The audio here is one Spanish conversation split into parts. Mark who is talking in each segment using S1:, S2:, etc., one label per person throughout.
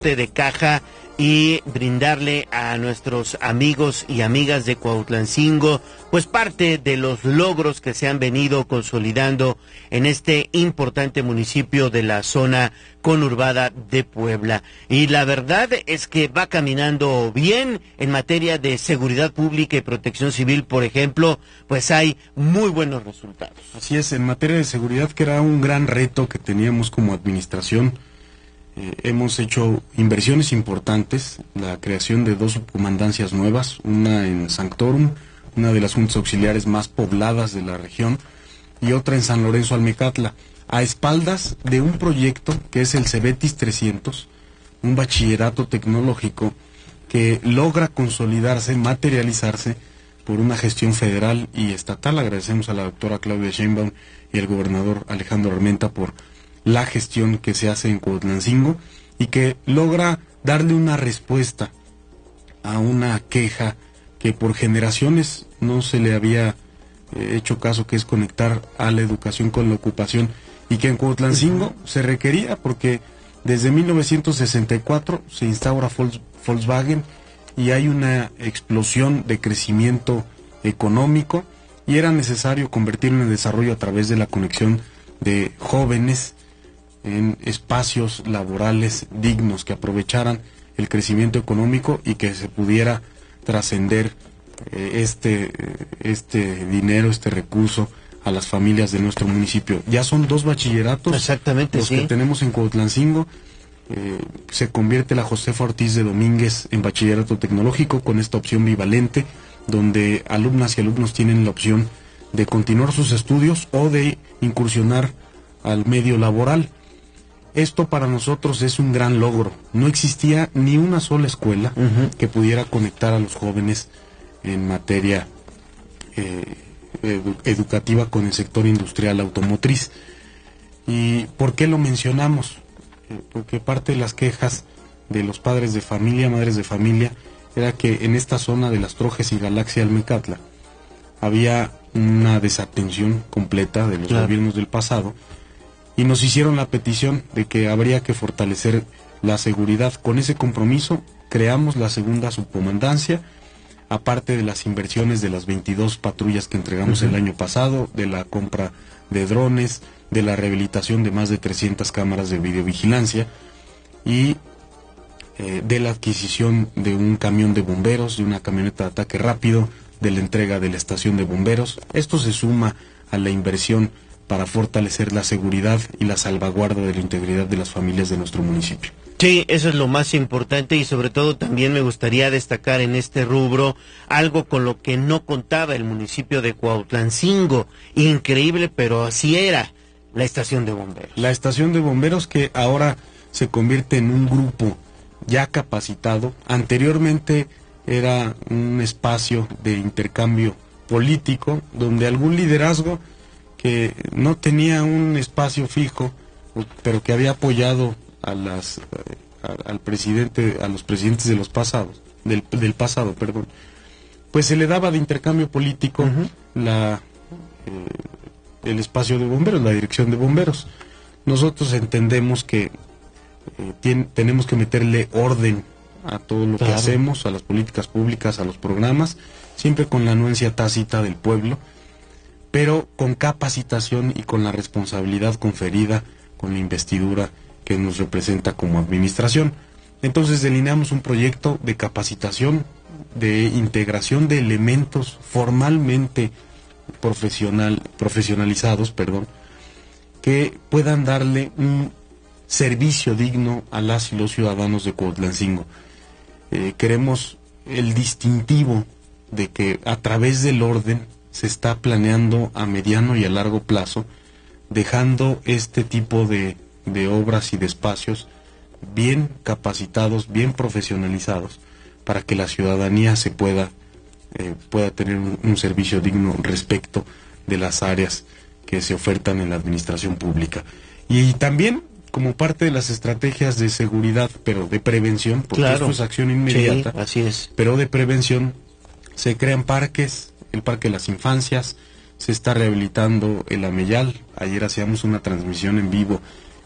S1: de caja y brindarle a nuestros amigos y amigas de Cuautlancingo pues parte de los logros que se han venido consolidando en este importante municipio de la zona conurbada de Puebla. Y la verdad es que va caminando bien en materia de seguridad pública y protección civil, por ejemplo, pues hay muy buenos resultados.
S2: Así es, en materia de seguridad, que era un gran reto que teníamos como administración, hemos hecho inversiones importantes, la creación de 2 subcomandancias nuevas, una en Sanctorum, una de las juntas auxiliares más pobladas de la región, y otra en San Lorenzo Almecatla, a espaldas de un proyecto que es el Cebetis 300, un bachillerato tecnológico que logra consolidarse, materializarse por una gestión federal y estatal. Agradecemos a la doctora Claudia Sheinbaum y al gobernador Alejandro Armenta por la gestión que se hace en Cuautlancingo y que logra darle una respuesta a una queja que por generaciones no se le había hecho caso, que es conectar a la educación con la ocupación, y que en Cuautlancingo se requería porque desde 1964 se instaura Volkswagen y hay una explosión de crecimiento económico y era necesario convertirlo en desarrollo a través de la conexión de jóvenes en espacios laborales dignos que aprovecharan el crecimiento económico y que se pudiera trascender este dinero, este recurso a las familias de nuestro municipio. Ya son 2 bachilleratos.
S1: Exactamente,
S2: los
S1: sí,
S2: que tenemos en Cuautlancingo. Se convierte la Josefa Ortiz de Domínguez en bachillerato tecnológico con esta opción bivalente, donde alumnas y alumnos tienen la opción de continuar sus estudios o de incursionar al medio laboral. Esto para nosotros es un gran logro. No existía ni una sola escuela que pudiera conectar a los jóvenes en materia educativa con el sector industrial automotriz. ¿Y por qué lo mencionamos? Porque parte de las quejas de los padres de familia, madres de familia, era que en esta zona de Las Trojes y Galaxia Almecatla había una desatención completa de los gobiernos del pasado, y nos hicieron la petición de que habría que fortalecer la seguridad. Con ese compromiso creamos la 2ª subcomandancia, aparte de las inversiones de las 22 patrullas que entregamos el año pasado, de la compra de drones, de la rehabilitación de más de 300 cámaras de videovigilancia y de la adquisición de un camión de bomberos, de una camioneta de ataque rápido, de la entrega de la estación de bomberos. Esto se suma a la inversión para fortalecer la seguridad y la salvaguarda de la integridad de las familias de nuestro municipio.
S1: Sí, eso es lo más importante, y sobre todo también me gustaría destacar en este rubro algo con lo que no contaba el municipio de Cuautlancingo. Increíble, pero así era, la estación de bomberos.
S2: La estación de bomberos, que ahora se convierte en un grupo ya capacitado. Anteriormente era un espacio de intercambio político donde algún liderazgo que no tenía un espacio fijo, pero que había apoyado a al presidente, a los presidentes de los pasados, del pasado, perdón, pues se le daba de intercambio político el espacio de bomberos, la dirección de bomberos. Nosotros entendemos que tenemos que meterle orden a todo lo que hacemos, a las políticas públicas, a los programas, siempre con la anuencia tácita del pueblo, pero con capacitación y con la responsabilidad conferida con la investidura que nos representa como administración. Entonces delineamos un proyecto de capacitación, de integración de elementos formalmente profesionalizados, que puedan darle un servicio digno a las y los ciudadanos de Cuautlancingo. Queremos el distintivo de que a través del orden se está planeando a mediano y a largo plazo, dejando este tipo de obras y de espacios bien capacitados, bien profesionalizados, para que la ciudadanía se pueda tener un servicio digno respecto de las áreas que se ofertan en la administración pública. Y también, como parte de las estrategias de seguridad, pero de prevención, porque esto es acción inmediata,
S1: sí, así es,
S2: pero de prevención, se crean parques, el Parque de las Infancias, se está rehabilitando el Ameyal. Ayer hacíamos una transmisión en vivo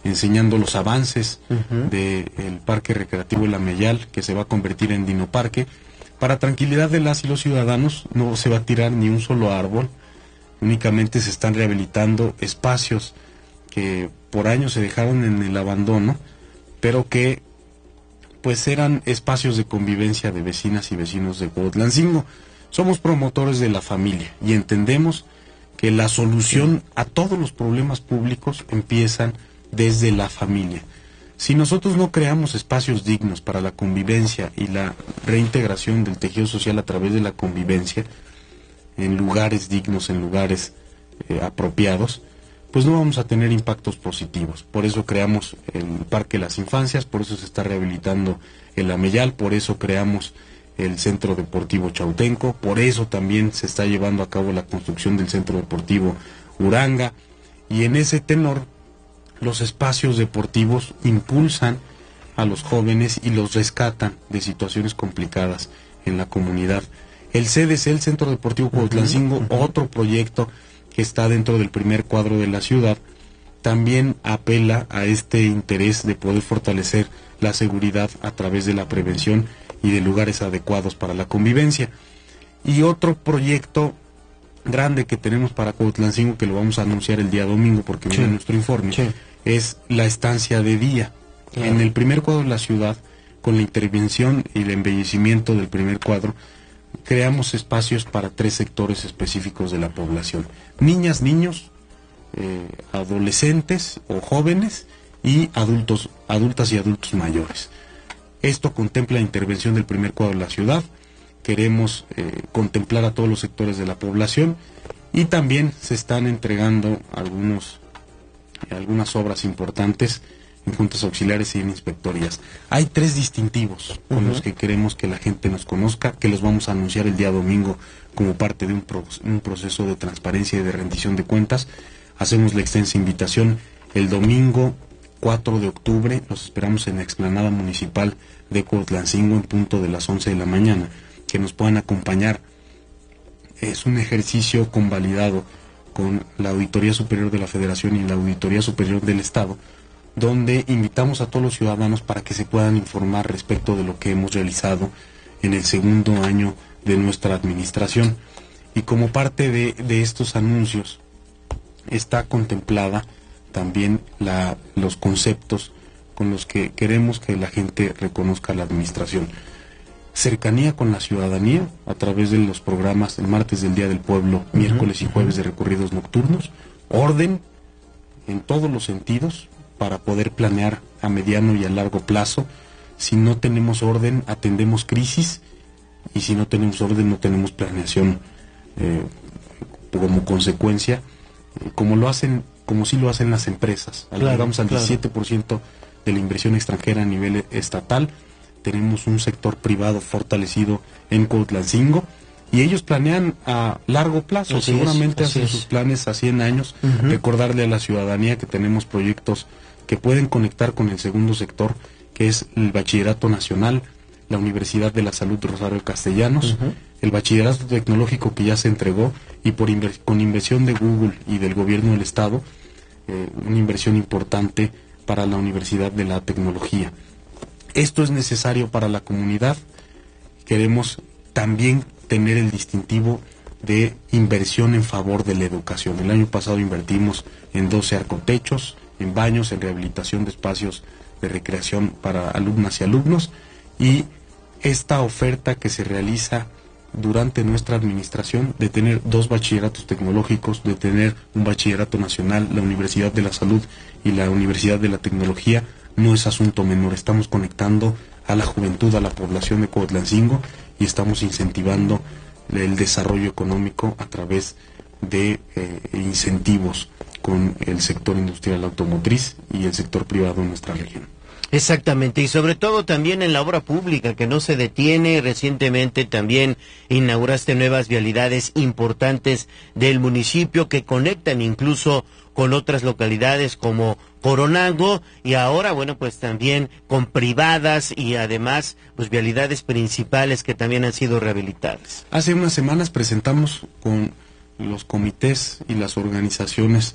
S2: enseñando los avances del Parque Recreativo El Ameyal, que se va a convertir en dinoparque. Para tranquilidad de las y los ciudadanos, no se va a tirar ni un solo árbol, únicamente se están rehabilitando espacios que por años se dejaron en el abandono, pero que pues eran espacios de convivencia de vecinas y vecinos de Cuautlancingo. Somos promotores de la familia y entendemos que la solución a todos los problemas públicos empiezan desde la familia. Si nosotros no creamos espacios dignos para la convivencia y la reintegración del tejido social a través de la convivencia, en lugares dignos, en lugares apropiados, pues no vamos a tener impactos positivos. Por eso creamos el Parque Las Infancias, por eso se está rehabilitando el Ameyal, por eso creamos el Centro Deportivo Chautenco, por eso también se está llevando a cabo la construcción del Centro Deportivo Uranga, y en ese tenor los espacios deportivos impulsan a los jóvenes y los rescatan de situaciones complicadas en la comunidad. El CDC, el Centro Deportivo Cuautlancingo, otro proyecto que está dentro del primer cuadro de la ciudad, también apela a este interés de poder fortalecer la seguridad a través de la prevención y de lugares adecuados para la convivencia. Y otro proyecto grande que tenemos para Cuautlancingo, que lo vamos a anunciar el día domingo porque viene nuestro informe, es la estancia de día. En el primer cuadro de la ciudad, con la intervención y el embellecimiento del primer cuadro, creamos espacios para 3 sectores específicos de la población: niñas, niños, adolescentes o jóvenes y adultas y adultos mayores. Esto contempla la intervención del primer cuadro de la ciudad. Queremos contemplar a todos los sectores de la población, y también se están entregando algunas obras importantes en juntas auxiliares y en inspectorías. Hay 3 distintivos con los que queremos que la gente nos conozca, que los vamos a anunciar el día domingo como parte de un proceso de transparencia y de rendición de cuentas. Hacemos la extensa invitación el domingo 4 de octubre, los esperamos en la explanada municipal de Cuautlancingo en punto de las 11 de la mañana, que nos puedan acompañar. Es un ejercicio convalidado con la Auditoría Superior de la Federación y la Auditoría Superior del Estado, donde invitamos a todos los ciudadanos para que se puedan informar respecto de lo que hemos realizado en el segundo año de nuestra administración. Y como parte de estos anuncios está contemplada también los conceptos con los que queremos que la gente reconozca la administración. Cercanía con la ciudadanía a través de los programas el martes del Día del Pueblo, miércoles y jueves de recorridos nocturnos, orden en todos los sentidos para poder planear a mediano y a largo plazo. Si no tenemos orden, atendemos crisis, y si no tenemos orden, no tenemos planeación como consecuencia, como sí lo hacen las empresas. Llegamos al 17% de la inversión extranjera a nivel estatal. Tenemos un sector privado fortalecido en Cuautlancingo, y ellos planean a largo plazo, seguramente hacen sus planes a 100 años. Recordarle a la ciudadanía que tenemos proyectos que pueden conectar con el segundo sector, que es el Bachillerato Nacional, la Universidad de la Salud Rosario Castellanos, el Bachillerato Tecnológico que ya se entregó, y con inversión de Google y del gobierno del Estado, una inversión importante para la Universidad de la Tecnología. Esto es necesario para la comunidad. Queremos también tener el distintivo de inversión en favor de la educación. El año pasado invertimos en 12 arcotechos, en baños, en rehabilitación de espacios de recreación para alumnas y alumnos, y esta oferta que se realiza durante nuestra administración de tener 2 bachilleratos tecnológicos, de tener un bachillerato nacional, la Universidad de la Salud y la Universidad de la Tecnología, no es asunto menor. Estamos conectando a la juventud, a la población de Cuautlancingo, y estamos incentivando el desarrollo económico a través de incentivos con el sector industrial automotriz y el sector privado en nuestra región.
S1: Exactamente, y sobre todo también en la obra pública, que no se detiene. Recientemente también inauguraste nuevas vialidades importantes del municipio que conectan incluso con otras localidades como Coronango, y ahora, bueno, pues también con privadas y además pues vialidades principales que también han sido rehabilitadas.
S2: Hace unas semanas presentamos con los comités y las organizaciones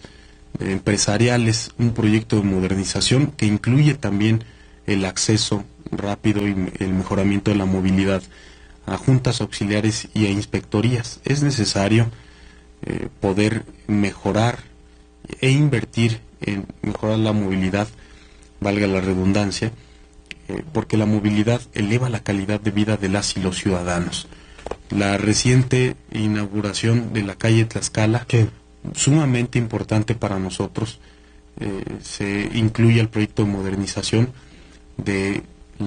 S2: empresariales, un proyecto de modernización que incluye también el acceso rápido y el mejoramiento de la movilidad a juntas auxiliares y a inspectorías. Es necesario poder mejorar e invertir en mejorar la movilidad, valga la redundancia, porque la movilidad eleva la calidad de vida de las y los ciudadanos. La reciente inauguración de la calle Tlaxcala, sumamente importante para nosotros, se incluye el proyecto de modernización de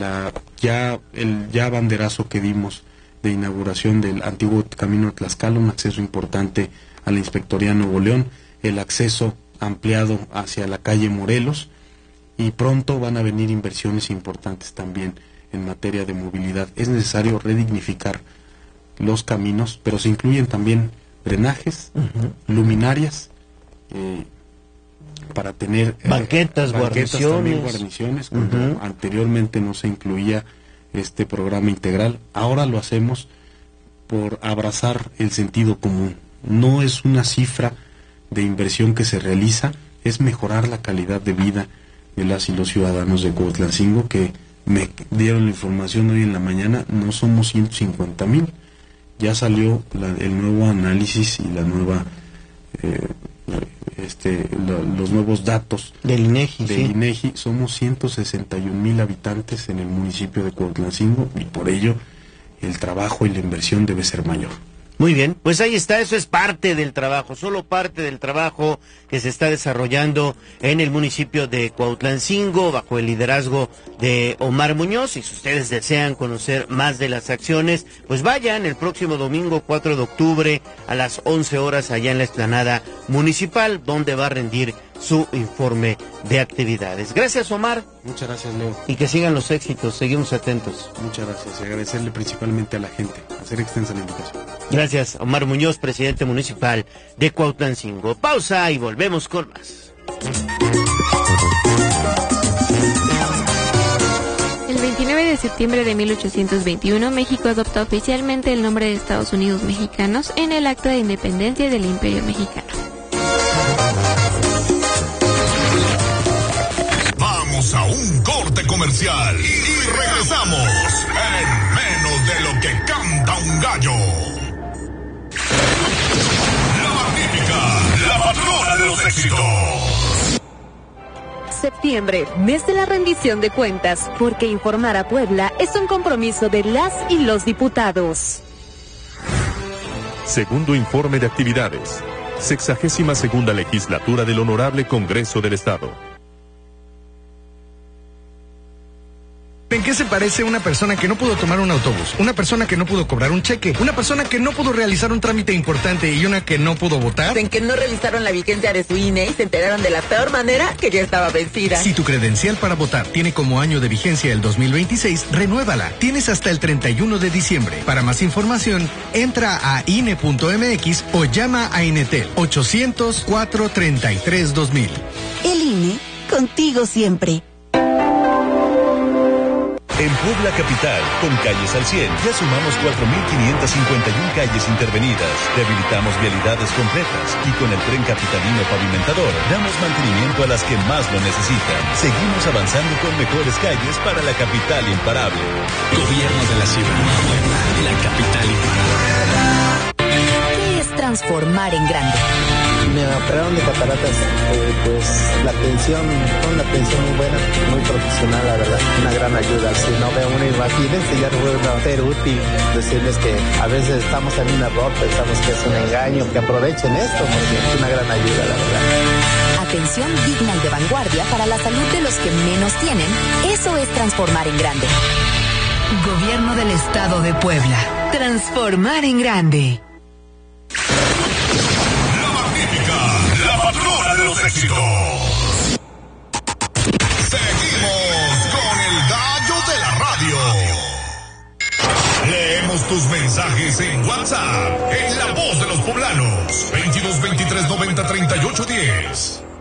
S2: el banderazo que dimos de inauguración del antiguo camino de Tlaxcala, un acceso importante a la Inspectoría Nuevo León, el acceso ampliado hacia la calle Morelos, y pronto van a venir inversiones importantes también en materia de movilidad. Es necesario redignificar los caminos, pero se incluyen también drenajes, luminarias, para tener
S1: banquetas,
S2: guarniciones, cuando anteriormente no se incluía este programa integral. Ahora lo hacemos por abrazar el sentido común. No es una cifra de inversión que se realiza, es mejorar la calidad de vida de las y los ciudadanos de Cuautlancingo, que me dieron la información hoy en la mañana, no somos 150,000. Ya salió el nuevo análisis y la nueva los nuevos datos
S1: del INEGI.
S2: INEGI. Somos 161,000 habitantes en el municipio de Cuautlancingo, y por ello el trabajo y la inversión debe ser mayor.
S1: Muy bien, pues ahí está, eso es parte del trabajo, solo parte del trabajo que se está desarrollando en el municipio de Cuautlancingo bajo el liderazgo de Omar Muñoz. Y si ustedes desean conocer más de las acciones, pues vayan el próximo domingo 4 de octubre a las 11 horas allá en la explanada municipal, donde va a rendir su informe de actividades. Gracias, Omar.
S2: Muchas gracias, Leo.
S1: Y que sigan los éxitos, seguimos atentos.
S2: Muchas gracias, y agradecerle principalmente a la gente, hacer extensa la invitación.
S1: Gracias, Omar Muñoz, presidente municipal de Cuautlancingo. Pausa y volvemos con más.
S3: El 29 de septiembre de 1821, México adopta oficialmente el nombre de Estados Unidos Mexicanos en el Acta de Independencia del Imperio Mexicano.
S4: Vamos a un corte comercial y regresamos en menos de lo que canta un gallo. La Magnífica, la patrona de los éxitos.
S5: Septiembre, mes de la rendición de cuentas, porque informar a Puebla es un compromiso de las y los diputados.
S6: Segundo informe de actividades. 62ª legislatura del Honorable Congreso del Estado.
S7: ¿En qué se parece una persona que no pudo tomar un autobús? Una persona que no pudo cobrar un cheque, una persona que no pudo realizar un trámite importante y una que no pudo votar.
S8: En que no revisaron la vigencia de su INE y se enteraron de la peor manera, que ya estaba vencida.
S7: Si tu credencial para votar tiene como año de vigencia el 2026, renuévala. Tienes hasta el 31 de diciembre. Para más información, entra a INE.mx o llama a Inetel 800-433-2000.
S9: El INE, contigo siempre.
S6: En Puebla Capital, con calles al 100, ya sumamos 4.551 calles intervenidas, rehabilitamos vialidades completas y con el tren capitalino pavimentador damos mantenimiento a las que más lo necesitan. Seguimos avanzando con mejores calles para la capital imparable.
S10: Gobierno de la ciudad de Puebla, la capital imparable.
S9: ¿Qué es transformar en grande?
S11: Me operaron de cataratas, pues la atención, fue una atención muy buena, muy profesional, la verdad, una gran ayuda. Si no ve uno, imagínense, ya no va a ser útil decirles que a veces estamos en un error, pensamos que es un engaño, que aprovechen esto, porque es una gran ayuda, la verdad.
S9: Atención digna y de vanguardia para la salud de los que menos tienen, eso es transformar en grande. Gobierno del Estado de Puebla. Transformar en grande.
S4: Éxitos. Seguimos con el gallo de la radio. Leemos tus mensajes en WhatsApp, en La Voz de los Poblanos, 22 23 90 38 10.